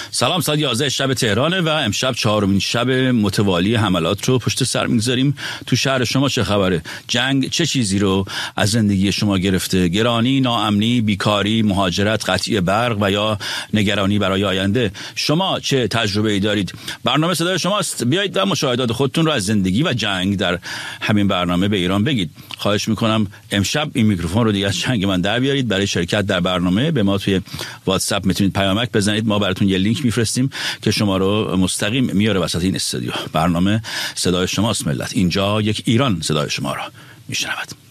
سلام، ساعت 11 شب تهرانه و امشب 4مین شب متوالی حملات رو پشت سر میگذاریم. تو شهر شما چه خبره؟ جنگ چه چیزی رو از زندگی شما گرفته؟ گرانی، ناامنی، بیکاری، مهاجرت، قطعی برق و یا نگرانی برای آینده؟ شما چه تجربه‌ای دارید؟ برنامه صدای شماست. بیایید و مشاهدات خودتون رو از زندگی و جنگ در همین برنامه به ایران بگید. خواهش میکنم امشب این میکروفون رو دیگه از جنگ من در بیارید. برای شرکت در برنامه به ما توی واتساپ میتونید پیامک بزنید. ما براتون یه لینک میفرستیم که شما رو مستقیم میاره وسط این استودیو. برنامه صدای شماست ملت. اینجا یک ایران صدای شما را میشنود.